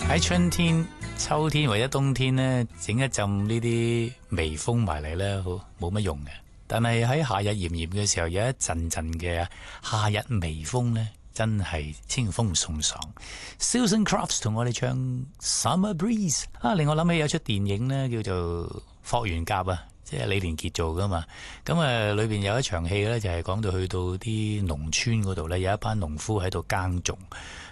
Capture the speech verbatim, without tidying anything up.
喺春天、秋天或者冬天呢，整一陣呢啲微風埋嚟呢，好冇乜用嘅。但係喺夏日炎炎嘅時候，有一陣陣嘅夏日微風呢，真係清風送爽。Susan Crofts 同我哋唱 Summer Breeze 啊，令我諗起有出電影呢，叫做《霍元甲》啊，即係李連杰做噶嘛。咁啊，裏邊有一場戲呢，就係講到去到啲農村嗰度呢，有一班農夫喺度耕種。